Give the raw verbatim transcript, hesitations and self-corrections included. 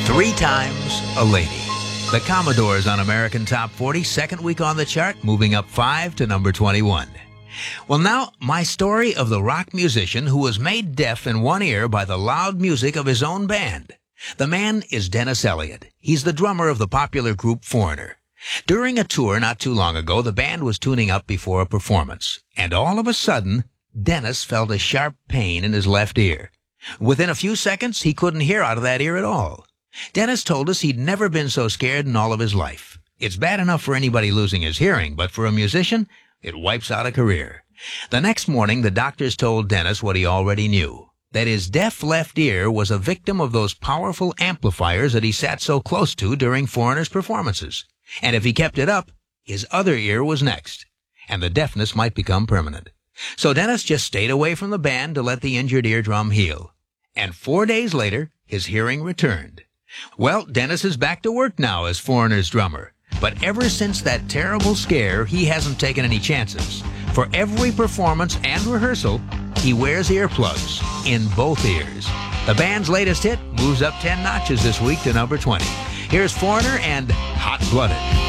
Three Times a Lady. The Commodores on American Top forty, second week on the chart, moving up five to number twenty-one. Well, now, my story of the rock musician who was made deaf in one ear by the loud music of his own band. The man is Dennis Elliott. He's the drummer of the popular group Foreigner. During a tour not too long ago, the band was tuning up before a performance, and all of a sudden, Dennis felt a sharp pain in his left ear. Within a few seconds, he couldn't hear out of that ear at all. Dennis told us he'd never been so scared in all of his life. It's bad enough for anybody losing his hearing, but for a musician, it wipes out a career. The next morning, the doctors told Dennis what he already knew, that his deaf left ear was a victim of those powerful amplifiers that he sat so close to during Foreigner's performances. And if he kept it up, his other ear was next, and the deafness might become permanent. So Dennis just stayed away from the band to let the injured eardrum heal. And four days later, his hearing returned. Well, Dennis is back to work now as Foreigner's drummer. But ever since that terrible scare, he hasn't taken any chances. For every performance and rehearsal, he wears earplugs in both ears. The band's latest hit moves up ten notches this week to number twenty. Here's Foreigner and Hot Blooded.